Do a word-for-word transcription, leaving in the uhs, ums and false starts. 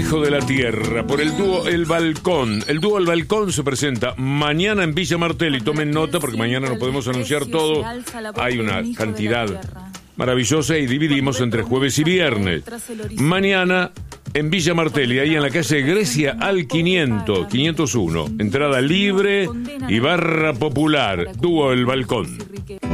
Hijo de la Tierra, por el dúo El Balcón. El dúo El Balcón se presenta mañana en Villa Martelli. Tomen nota porque mañana no podemos anunciar todo. Hay una cantidad maravillosa y dividimos entre jueves y viernes. Mañana en Villa Martelli, ahí en la calle Grecia al quinientos, quinientos uno. Entrada libre y barra popular. Dúo El Balcón.